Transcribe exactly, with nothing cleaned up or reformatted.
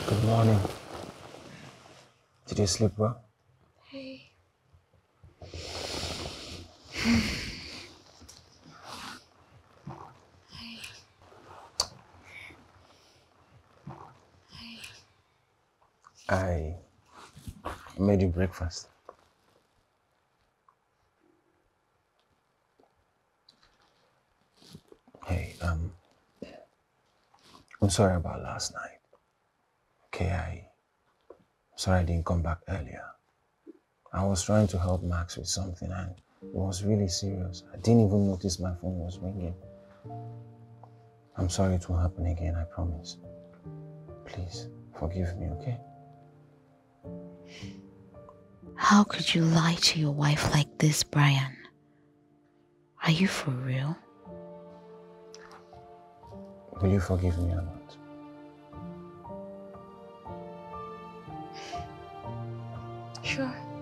Good morning. Did you sleep well? Hey. Hey. Hey. I made you breakfast. Hey, um, I'm sorry about last night. Okay, I, sorry I didn't come back earlier. I was trying to help Max with something and it was really serious. I didn't even notice my phone was ringing. I'm sorry it won't happen again, I promise. Please, forgive me, okay? How could you lie to your wife like this, Brian? Are you for real? Will you forgive me or not? Sure.